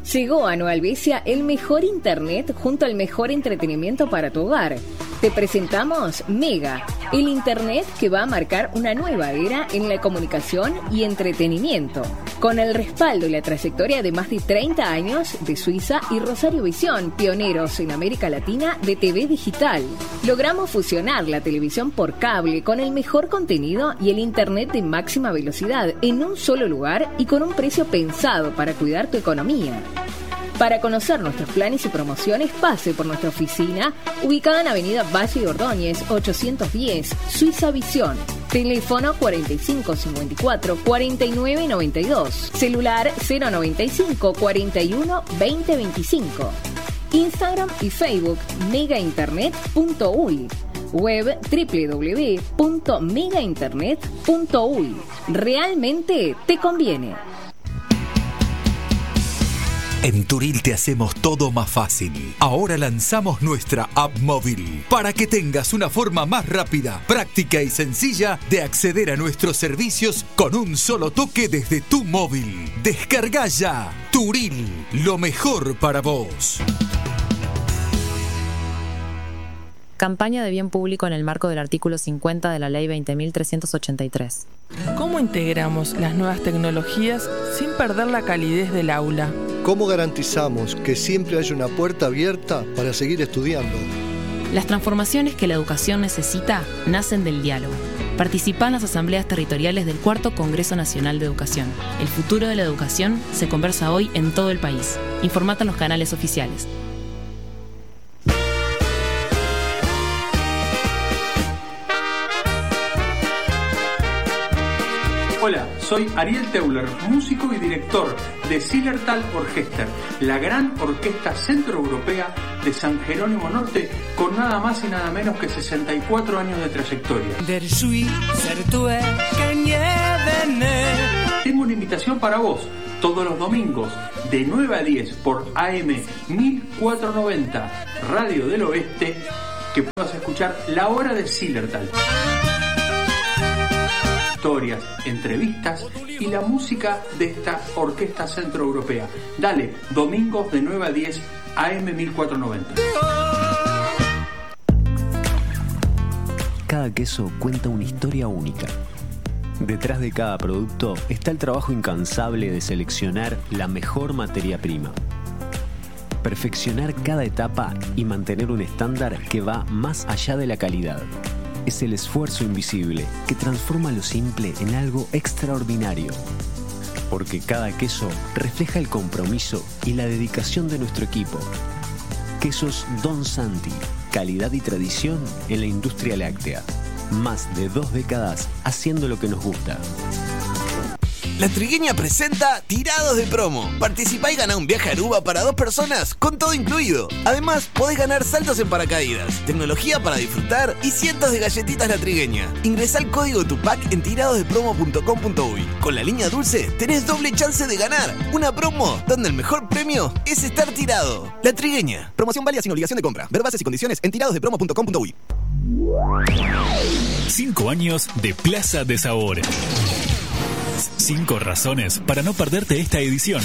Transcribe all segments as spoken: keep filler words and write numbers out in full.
Llegó a Nueva Albesia el mejor internet junto al mejor entretenimiento para tu hogar. Te presentamos Mega, el internet que va a marcar una nueva era en la comunicación y entretenimiento. Con el respaldo y la trayectoria de más de treinta años de Suiza y Rosario Visión, pioneros en América Latina de T V digital. Logramos fusionar la televisión por cable con el mejor contenido y el internet de máxima velocidad en un solo lugar y con un precio pensado para cuidar tu economía. Para conocer nuestros planes y promociones, pase por nuestra oficina, ubicada en Avenida Valle de Ordóñez, ochocientos diez, Suiza Visión. Teléfono cuarenta y cinco cincuenta y cuatro cuarenta y nueve noventa y dos. Celular cero noventa y cinco cuarenta y uno veinte veinticinco. Instagram y Facebook megainternet punto uy. Web doble u doble u doble u punto megainternet punto uy. Realmente te conviene. En Turil te hacemos todo más fácil. Ahora lanzamos nuestra app móvil para que tengas una forma más rápida, práctica y sencilla de acceder a nuestros servicios con un solo toque desde tu móvil. Descarga ya Turil, lo mejor para vos. Campaña de bien público en el marco del artículo cincuenta de la Ley veinte mil trescientos ochenta y tres. ¿Cómo integramos las nuevas tecnologías sin perder la calidez del aula? ¿Cómo garantizamos que siempre haya una puerta abierta para seguir estudiando? Las transformaciones que la educación necesita nacen del diálogo. Participa en las asambleas territoriales del Cuarto Congreso Nacional de Educación. El futuro de la educación se conversa hoy en todo el país. Informate en los canales oficiales. Hola, soy Ariel Teuler, músico y director de Zillertal Orchester, la gran orquesta centroeuropea de San Jerónimo Norte, con nada más y nada menos que sesenta y cuatro años de trayectoria. Tengo una invitación para vos, todos los domingos, de nueve a diez, por A M mil cuatrocientos noventa, Radio del Oeste, que puedas escuchar La Hora de Zillertal. Historias, entrevistas y la música de esta orquesta centroeuropea. Dale, domingos de nueve a diez, A M mil cuatrocientos noventa. Cada queso cuenta una historia única. Detrás de cada producto está el trabajo incansable de seleccionar la mejor materia prima. Perfeccionar cada etapa y mantener un estándar que va más allá de la calidad. Es el esfuerzo invisible que transforma lo simple en algo extraordinario. Porque cada queso refleja el compromiso y la dedicación de nuestro equipo. Quesos Don Santi, calidad y tradición en la industria láctea. Más de dos décadas haciendo lo que nos gusta. La Trigueña presenta Tirados de Promo. Participá y gana un viaje a Aruba para dos personas con todo incluido. Además, podés ganar saltos en paracaídas, tecnología para disfrutar y cientos de galletitas La Trigueña. Ingresá el código TUPAC en tirados de promo punto com punto uy. Con la línea dulce tenés doble chance de ganar. Una promo donde el mejor premio es estar tirado. La Trigueña. Promoción válida sin obligación de compra. Ver bases y condiciones en tirados de promo punto com punto uy. Cinco años de Plaza de Sabores. Cinco razones para no perderte esta edición.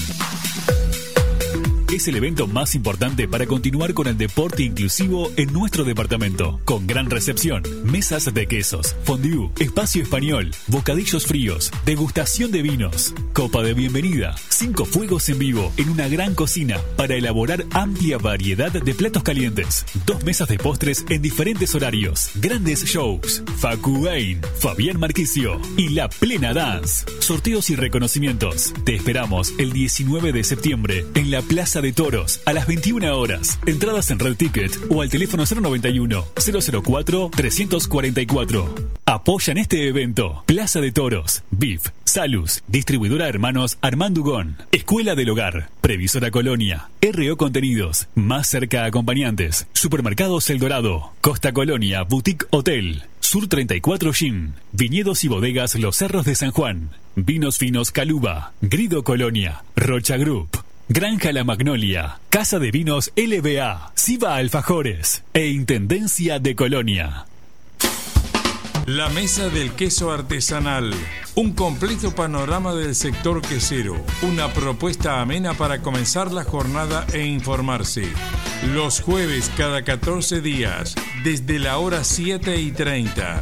Es el evento más importante para continuar con el deporte inclusivo en nuestro departamento, con gran recepción, mesas de quesos, fondue, espacio español, bocadillos fríos, degustación de vinos, copa de bienvenida, cinco fuegos en vivo en una gran cocina para elaborar amplia variedad de platos calientes, dos mesas de postres en diferentes horarios, grandes shows, Facu Bain, Fabián Marquicio y La Plena Dance, sorteos y reconocimientos. Te esperamos el diecinueve de septiembre en la Plaza de Toros a las veintiuna horas. Entradas en Red Ticket o al teléfono cero noventa y uno, cero cero cuatro, trescientos cuarenta y cuatro. Apoyan este evento Plaza de Toros, B I F, Salus, Distribuidora Hermanos Armando Ugón, Escuela del Hogar, Previsora Colonia, R O Contenidos, Más Cerca Acompañantes, Supermercados El Dorado, Costa Colonia Boutique Hotel, Sur treinta y cuatro Gin, Viñedos y Bodegas Los Cerros de San Juan, Vinos Finos Caluba, Grido Colonia, Rocha Group, Granja La Magnolia, Casa de Vinos L B A, Siva Alfajores e Intendencia de Colonia. La Mesa del Queso Artesanal. Un completo panorama del sector quesero. Una propuesta amena para comenzar la jornada e informarse. Los jueves cada catorce días, desde la hora siete y treinta.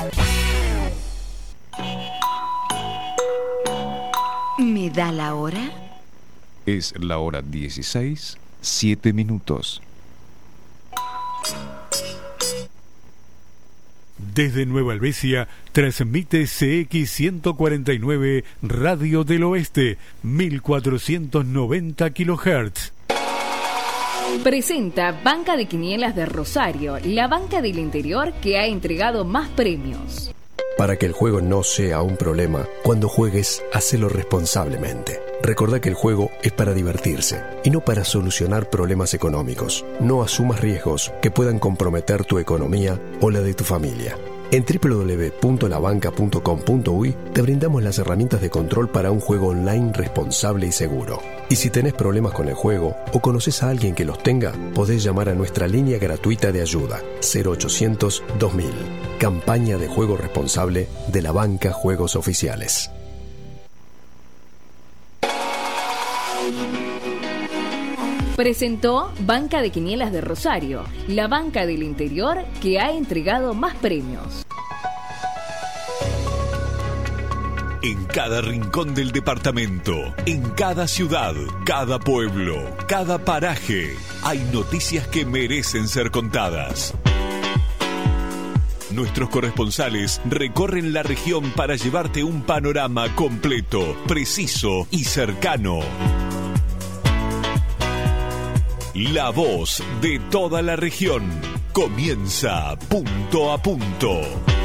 ¿Me da la hora? Es la hora dieciséis, siete minutos. Desde Nueva Helvecia transmite C X ciento cuarenta y nueve Radio del Oeste, mil cuatrocientos noventa kilohertz. Presenta Banca de Quinielas de Rosario, la banca del interior que ha entregado más premios. Para que el juego no sea un problema, cuando juegues, hacelo responsablemente. Recordá que el juego es para divertirse y no para solucionar problemas económicos. No asumas riesgos que puedan comprometer tu economía o la de tu familia. En doble u doble u doble u punto la banca punto com punto uy te brindamos las herramientas de control para un juego online responsable y seguro. Y si tenés problemas con el juego o conoces a alguien que los tenga, podés llamar a nuestra línea gratuita de ayuda cero ochocientos dos mil. Campaña de juego responsable de la banca Juegos Oficiales. Presentó Banca de Quinielas de Rosario, la banca del interior que ha entregado más premios. En cada rincón del departamento, en cada ciudad, cada pueblo, cada paraje, hay noticias que merecen ser contadas. Nuestros corresponsales recorren la región para llevarte un panorama completo, preciso y cercano. La voz de toda la región comienza punto a punto.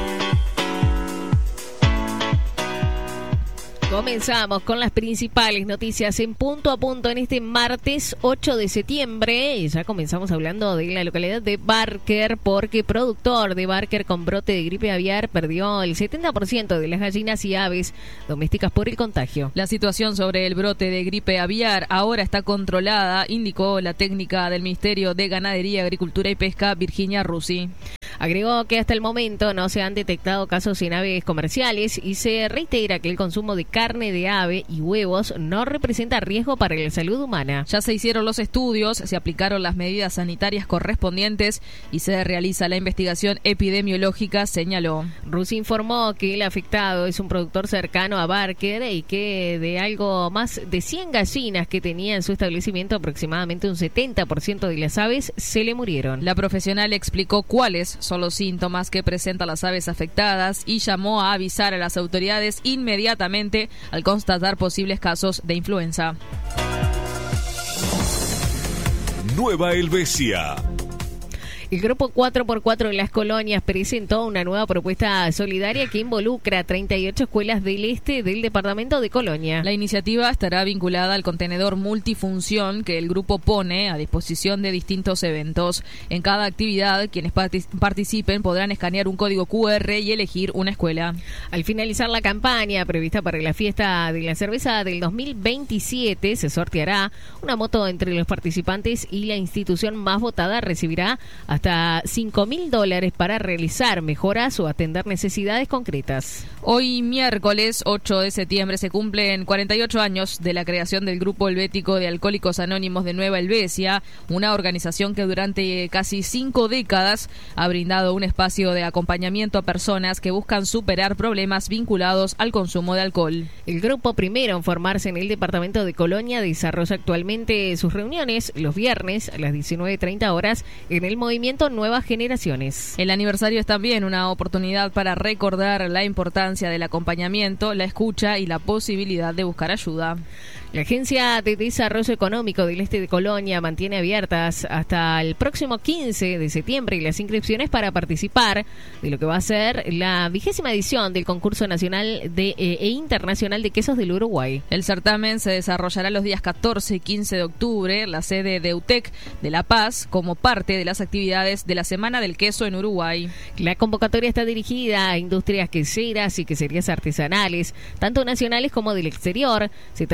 Comenzamos con las principales noticias en punto a punto en este martes ocho de septiembre. Y ya comenzamos hablando de la localidad de Barker, porque productor de Barker con brote de gripe aviar perdió el setenta por ciento de las gallinas y aves domésticas por el contagio. La situación sobre el brote de gripe aviar ahora está controlada, indicó la técnica del Ministerio de Ganadería, Agricultura y Pesca, Virginia Rusi. Agregó que hasta el momento no se han detectado casos en aves comerciales y se reitera que el consumo de carne de ave y huevos no representa riesgo para la salud humana. Ya se hicieron los estudios, se aplicaron las medidas sanitarias correspondientes y se realiza la investigación epidemiológica, señaló. Rusi informó que el afectado es un productor cercano a Barker y que de algo más de cien gallinas que tenía en su establecimiento, aproximadamente un setenta por ciento de las aves se le murieron. La profesional explicó cuáles son los síntomas que presentan las aves afectadas y llamó a avisar a las autoridades inmediatamente al constatar posibles casos de influenza. Nueva Helvecia. El grupo cuatro por cuatro de las colonias presentó una nueva propuesta solidaria que involucra treinta y ocho escuelas del este del departamento de Colonia. La iniciativa estará vinculada al contenedor multifunción que el grupo pone a disposición de distintos eventos. En cada actividad, quienes participen podrán escanear un código cu erre y elegir una escuela. Al finalizar la campaña prevista para la fiesta de la cerveza del dos mil veintisiete, se sorteará una moto entre los participantes y la institución más votada recibirá hasta cinco mil dólares para realizar mejoras o atender necesidades concretas. Hoy miércoles ocho de septiembre se cumplen cuarenta y ocho años de la creación del Grupo Helvético de Alcohólicos Anónimos de Nueva Helvecia, una organización que durante casi cinco décadas ha brindado un espacio de acompañamiento a personas que buscan superar problemas vinculados al consumo de alcohol. El grupo, primero en formarse en el departamento de Colonia, desarrolla actualmente sus reuniones los viernes a las diecinueve treinta horas en el movimiento Nuevas Generaciones. El aniversario es también una oportunidad para recordar la importancia del acompañamiento, la escucha y la posibilidad de buscar ayuda. La Agencia de Desarrollo Económico del Este de Colonia mantiene abiertas hasta el próximo quince de septiembre las inscripciones para participar de lo que va a ser la vigésima edición del concurso nacional de, eh, e internacional de quesos del Uruguay. El certamen se desarrollará los días catorce y quince de octubre en la sede de U T E C de La Paz como parte de las actividades de la Semana del Queso en Uruguay. La convocatoria está dirigida a industrias queseras y queserías artesanales, tanto nacionales como del exterior. Se trata de una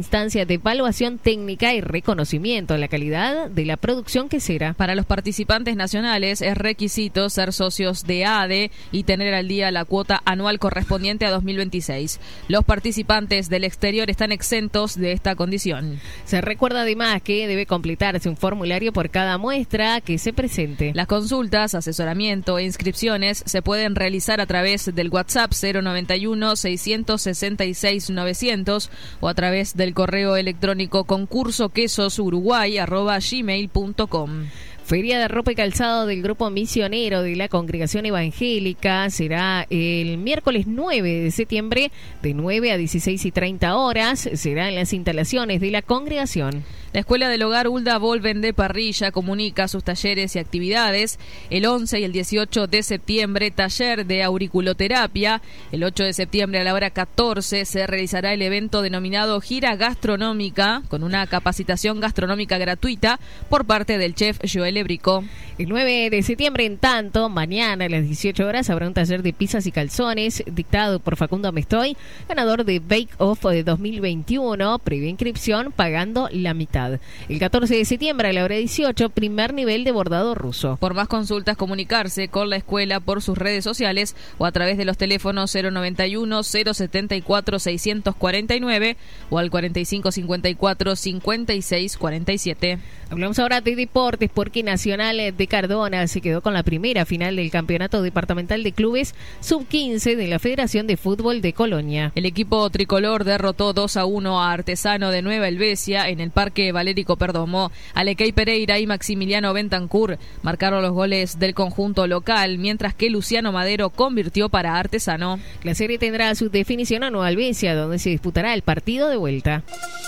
instancia de evaluación técnica y reconocimiento de la calidad de la producción quesera. Para los participantes nacionales es requisito ser socios de A D E y tener al día la cuota anual correspondiente a dos mil veintiséis. Los participantes del exterior están exentos de esta condición. Se recuerda además que debe completarse un formulario por cada muestra que se presente. Las consultas, asesoramiento e inscripciones se pueden realizar a través del WhatsApp cero noventa y uno, seiscientos sesenta y seis, novecientos o a través del correo electrónico concurso quesos uruguay arroba gmail punto com. Feria de ropa y calzado del Grupo Misionero de la Congregación Evangélica será el miércoles nueve de septiembre de nueve a dieciséis y treinta horas. Será en las instalaciones de la congregación. La Escuela del Hogar Ulda Volven de Parrilla comunica sus talleres y actividades. El once y el dieciocho de septiembre, taller de auriculoterapia. El ocho de septiembre a la hora catorce se realizará el evento denominado Gira Gastronómica, con una capacitación gastronómica gratuita por parte del chef Joel Ebrico. El nueve de septiembre, en tanto, mañana a las dieciocho horas habrá un taller de pizzas y calzones dictado por Facundo Mestoy, ganador de Bake Off de dos mil veintiuno, previa inscripción pagando la mitad. El catorce de septiembre a la hora dieciocho, primer nivel de bordado ruso. Por más consultas, comunicarse con la escuela por sus redes sociales o a través de los teléfonos cero noventa y uno, cero setenta y cuatro, seiscientos cuarenta y nueve o al cuarenta y cinco cincuenta y cuatro, cincuenta y seis cuarenta y siete. Hablamos ahora de deportes porque Nacional de Cardona se quedó con la primera final del Campeonato Departamental de Clubes sub quince de la Federación de Fútbol de Colonia. El equipo tricolor derrotó dos a uno a Artesano de Nueva Helvecia en el Parque Valérico Perdomo. Alequei Pereira y Maximiliano Bentancur marcaron los goles del conjunto local, mientras que Luciano Madero convirtió para Artesano. La serie tendrá su definición a Nueva Helvecia, donde se disputará el partido de vuelta.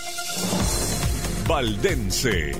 Valdense.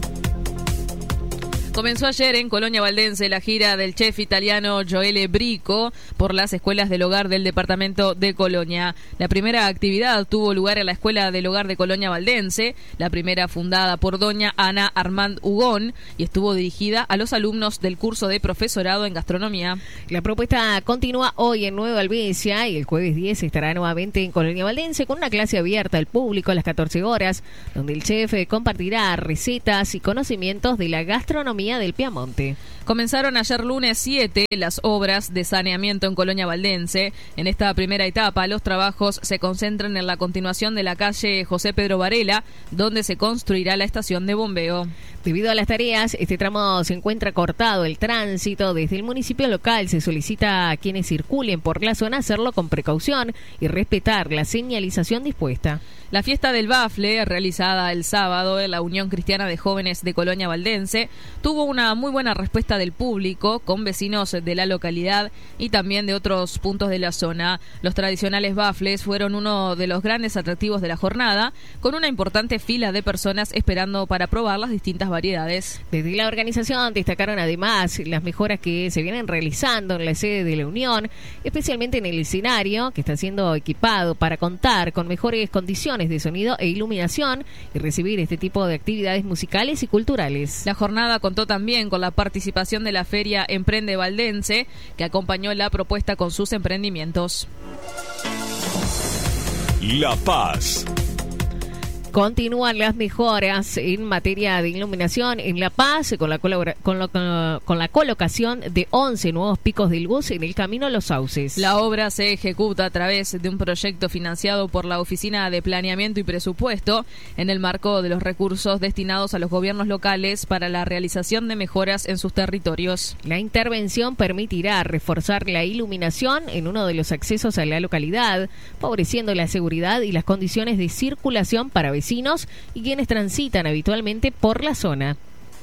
Comenzó ayer en Colonia Valdense la gira del chef italiano Joel Ebrico por las escuelas del hogar del departamento de Colonia. La primera actividad tuvo lugar en la Escuela del Hogar de Colonia Valdense, la primera fundada por doña Ana Armand Hugón y estuvo dirigida a los alumnos del curso de profesorado en gastronomía. La propuesta continúa hoy en Nueva Helvecia y el jueves diez estará nuevamente en Colonia Valdense con una clase abierta al público a las catorce horas, donde el chef compartirá recetas y conocimientos de la gastronomía del Piamonte. Comenzaron ayer lunes siete las obras de saneamiento en Colonia Valdense. En esta primera etapa, los trabajos se concentran en la continuación de la calle José Pedro Varela, donde se construirá la estación de bombeo. Debido a las tareas, este tramo se encuentra cortado el tránsito. Desde el municipio local se solicita a quienes circulen por la zona hacerlo con precaución y respetar la señalización dispuesta. La fiesta del bafle, realizada el sábado en la Unión Cristiana de Jóvenes de Colonia Valdense, tuvo una muy buena respuesta del público, con vecinos de la localidad y también de otros puntos de la zona. Los tradicionales bafles fueron uno de los grandes atractivos de la jornada, con una importante fila de personas esperando para probar las distintas variedades. Desde la organización destacaron además las mejoras que se vienen realizando en la sede de la Unión, especialmente en el escenario, que está siendo equipado para contar con mejores condiciones de sonido e iluminación y recibir este tipo de actividades musicales y culturales. La jornada contó también con la participación de la Feria Emprende Valdense, que acompañó la propuesta con sus emprendimientos. La Paz. Continúan las mejoras en materia de iluminación en La Paz con la, colabora- con, lo- con la colocación de once nuevos picos de luz en el camino Los Sauces. La obra se ejecuta a través de un proyecto financiado por la Oficina de Planeamiento y Presupuesto en el marco de los recursos destinados a los gobiernos locales para la realización de mejoras en sus territorios. La intervención permitirá reforzar la iluminación en uno de los accesos a la localidad, favoreciendo la seguridad y las condiciones de circulación para vecinos y quienes transitan habitualmente por la zona.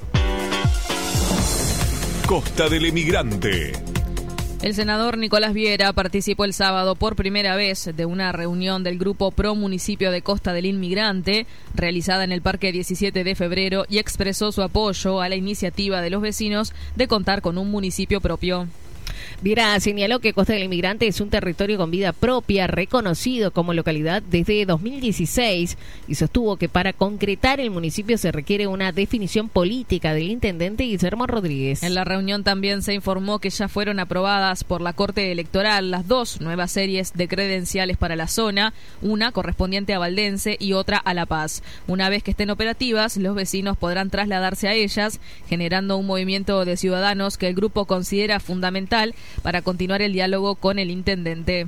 Costa del Emigrante. El senador Nicolás Viera participó el sábado por primera vez de una reunión del Grupo Pro Municipio de Costa del Inmigrante, realizada en el Parque diecisiete de febrero, y expresó su apoyo a la iniciativa de los vecinos de contar con un municipio propio. Viera señaló que Costa del Inmigrante es un territorio con vida propia, reconocido como localidad desde dos mil dieciséis, y sostuvo que para concretar el municipio se requiere una definición política del intendente Guillermo Rodríguez. En la reunión también se informó que ya fueron aprobadas por la Corte Electoral las dos nuevas series de credenciales para la zona, una correspondiente a Valdense y otra a La Paz. Una vez que estén operativas, los vecinos podrán trasladarse a ellas, generando un movimiento de ciudadanos que el grupo considera fundamental para continuar el diálogo con el intendente.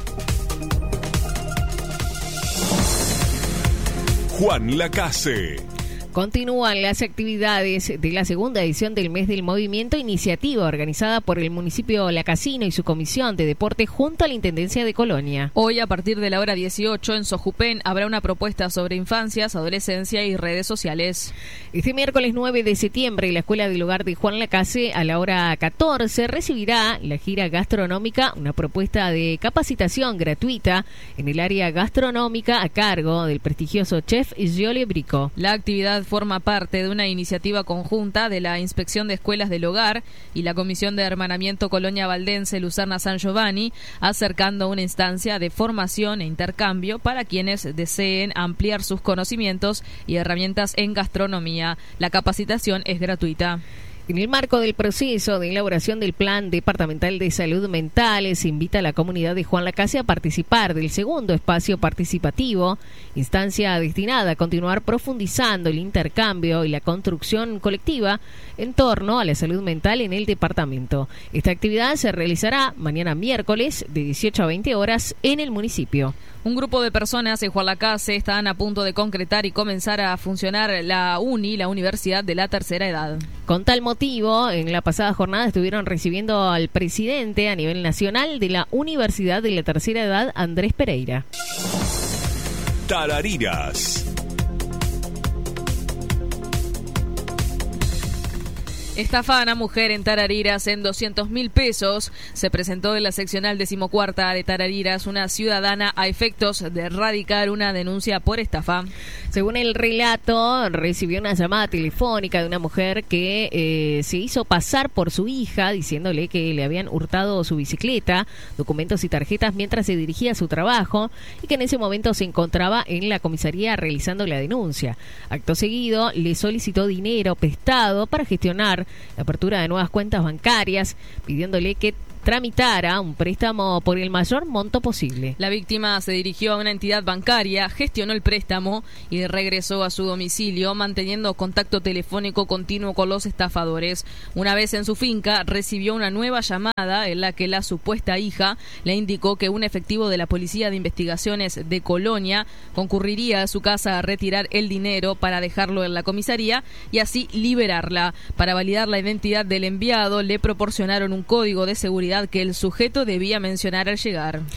Juan Lacase. Continúan las actividades de la segunda edición del Mes del Movimiento, iniciativa organizada por el municipio Lacasino y su comisión de deporte junto a la Intendencia de Colonia. Hoy, a partir de la hora dieciocho, en Sojupén habrá una propuesta sobre infancias, adolescencia y redes sociales. Este miércoles nueve de septiembre, la Escuela del Hogar de Juan Lacase, a la hora catorce, recibirá la gira gastronómica, una propuesta de capacitación gratuita en el área gastronómica a cargo del prestigioso chef Giole Brico. La actividad forma parte de una iniciativa conjunta de la Inspección de Escuelas del Hogar y la Comisión de Hermanamiento Colonia Valdense Lucerna San Giovanni, acercando una instancia de formación e intercambio para quienes deseen ampliar sus conocimientos y herramientas en gastronomía. La capacitación es gratuita. En el marco del proceso de elaboración del Plan Departamental de Salud Mental, se invita a la comunidad de Juan Lacase a participar del segundo espacio participativo, instancia destinada a continuar profundizando el intercambio y la construcción colectiva en torno a la salud mental en el departamento. Esta actividad se realizará mañana miércoles de dieciocho a veinte horas en el municipio. Un grupo de personas en Juan Lacase están a punto de concretar y comenzar a funcionar la UNI, la Universidad de la Tercera Edad. Con tal motivo, en la pasada jornada estuvieron recibiendo al presidente a nivel nacional de la Universidad de la Tercera Edad, Andrés Pereira. Tarariras. Estafan a mujer en Tarariras en doscientos mil pesos. Se presentó en la seccional decimocuarta de Tarariras una ciudadana a efectos de radicar una denuncia por estafa. Según el relato, recibió una llamada telefónica de una mujer que eh, se hizo pasar por su hija, diciéndole que le habían hurtado su bicicleta, documentos y tarjetas mientras se dirigía a su trabajo y que en ese momento se encontraba en la comisaría realizando la denuncia. Acto seguido, le solicitó dinero prestado para gestionar la apertura de nuevas cuentas bancarias, pidiéndole que tramitara un préstamo por el mayor monto posible. La víctima se dirigió a una entidad bancaria, gestionó el préstamo y regresó a su domicilio, manteniendo contacto telefónico continuo con los estafadores. Una vez en su finca, recibió una nueva llamada en la que la supuesta hija le indicó que un efectivo de la Policía de Investigaciones de Colonia concurriría a su casa a retirar el dinero para dejarlo en la comisaría y así liberarla. Para validar la identidad del enviado, le proporcionaron un código de seguridad que el sujeto debía mencionar al llegar.